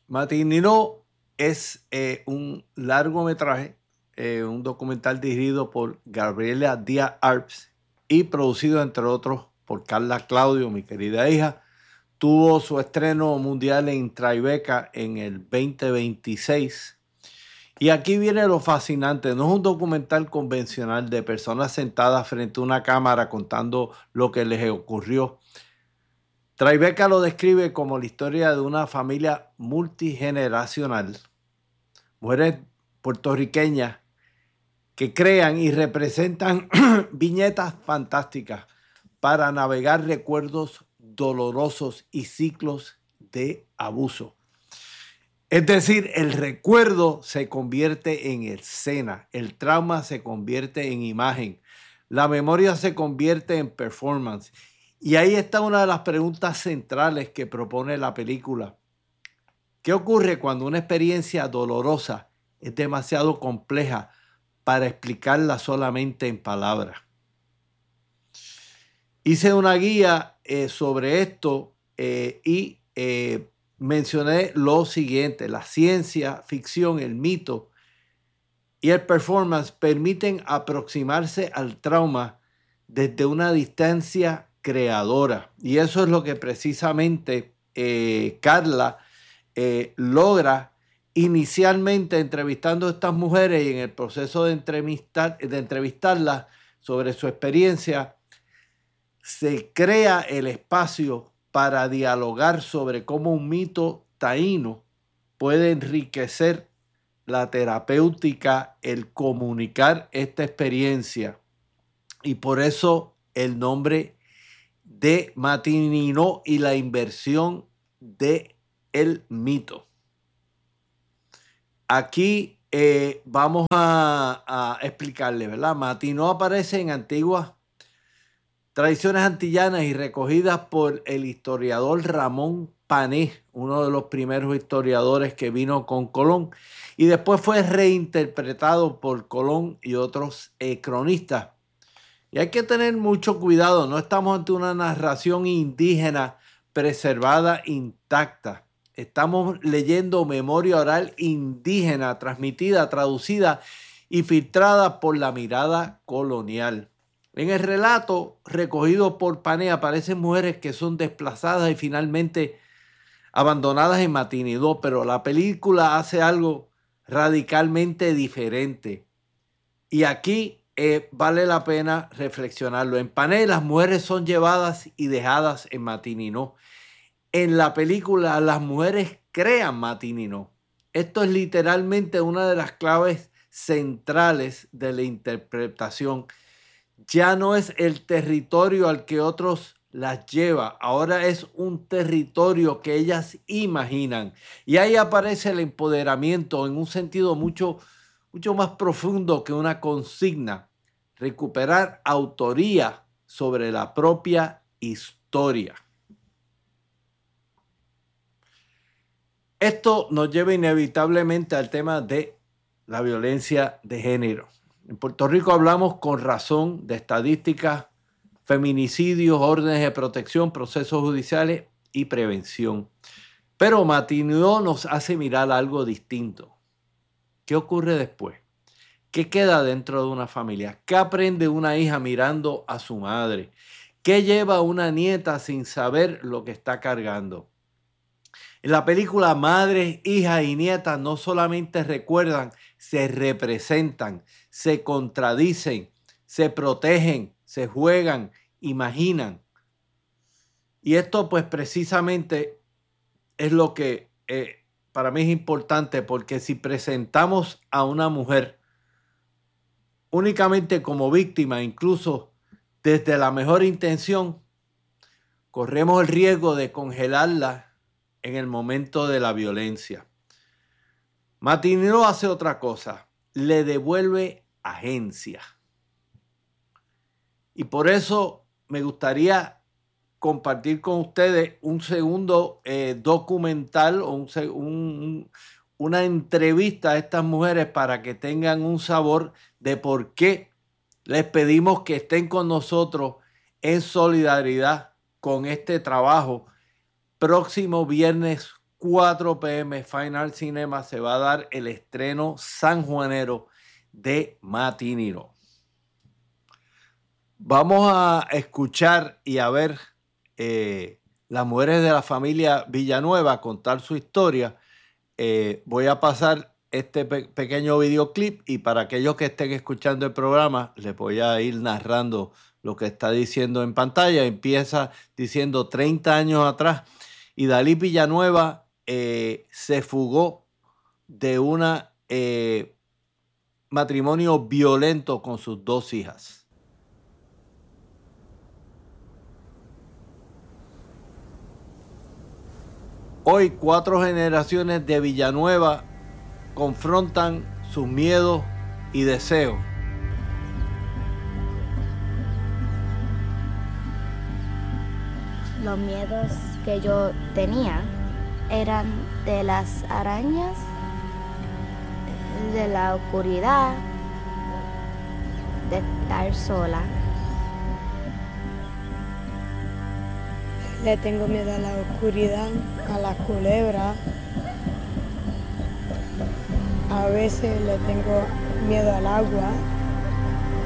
Matinino es un largometraje, un documental dirigido por Gabriela Díaz Arps y producido, entre otros, por Carla Claudio, mi querida hija. Tuvo su estreno mundial en Tribeca en el 2026. Y aquí viene lo fascinante. No es un documental convencional de personas sentadas frente a una cámara contando lo que les ocurrió. Tribeca lo describe como la historia de una familia multigeneracional, mujeres puertorriqueñas que crean y representan viñetas fantásticas para navegar recuerdos dolorosos y ciclos de abuso. Es decir, el recuerdo se convierte en escena, el trauma se convierte en imagen, la memoria se convierte en performance. Y ahí está una de las preguntas centrales que propone la película. ¿Qué ocurre cuando una experiencia dolorosa es demasiado compleja para explicarla solamente en palabras? Hice una guía sobre esto y mencioné lo siguiente: la ciencia ficción, el mito y el performance permiten aproximarse al trauma desde una distancia creadora. Y eso es lo que precisamente Carla logra inicialmente entrevistando a estas mujeres, y en el proceso de entrevistarlas sobre su experiencia, se crea el espacio para dialogar sobre cómo un mito taíno puede enriquecer la terapéutica, el comunicar esta experiencia. Y por eso el nombre de Matinino y la inversión de el mito. Aquí vamos a explicarle, ¿verdad? Matinó aparece en antiguas tradiciones antillanas y recogidas por el historiador Ramón Pané, uno de los primeros historiadores que vino con Colón, y después fue reinterpretado por Colón y otros cronistas. Y hay que tener mucho cuidado, no estamos ante una narración indígena preservada intacta. Estamos leyendo memoria oral indígena, transmitida, traducida y filtrada por la mirada colonial. En el relato recogido por Pané aparecen mujeres que son desplazadas y finalmente abandonadas en Matinidó, pero la película hace algo radicalmente diferente. Y aquí vale la pena reflexionarlo. En Pané las mujeres son llevadas y dejadas en Matinino. En la película las mujeres crean Matinino. Esto es literalmente una de las claves centrales de la interpretación. Ya no es el territorio al que otros las lleva, ahora es un territorio que ellas imaginan. Y ahí aparece el empoderamiento en un sentido mucho más profundo que una consigna: recuperar autoría sobre la propia historia. Esto nos lleva inevitablemente al tema de la violencia de género. En Puerto Rico hablamos con razón de estadísticas, feminicidios, órdenes de protección, procesos judiciales y prevención. Pero Matinó nos hace mirar algo distinto. ¿Qué ocurre después? ¿Qué queda dentro de una familia? ¿Qué aprende una hija mirando a su madre? ¿Qué lleva una nieta sin saber lo que está cargando? En la película, madres, hijas y nietas no solamente recuerdan, se representan, se contradicen, se protegen, se juegan, imaginan. Y esto pues precisamente es lo que para mí es importante, porque si presentamos a una mujer únicamente como víctima, incluso desde la mejor intención, corremos el riesgo de congelarla en el momento de la violencia. Matinino hace otra cosa: le devuelve agencia. Y por eso me gustaría compartir con ustedes un segundo documental o una entrevista a estas mujeres para que tengan un sabor de por qué les pedimos que estén con nosotros en solidaridad con este trabajo próximo viernes 4 p.m. Fine Art Cinema se va a dar el estreno sanjuanero de Matiniro. Vamos a escuchar y a ver las mujeres de la familia Villanueva contar su historia. Voy a pasar este pequeño videoclip y para aquellos que estén escuchando el programa les voy a ir narrando lo que está diciendo en pantalla. Empieza diciendo 30 años atrás, Idalí Villanueva se fugó de un matrimonio violento con sus 2 hijas. Hoy 4 generaciones de Villanueva confrontan sus miedos y deseos. Los miedos que yo tenía eran de las arañas, de la oscuridad, de estar sola. Le tengo miedo a la oscuridad, a la culebra. A veces le tengo miedo al agua.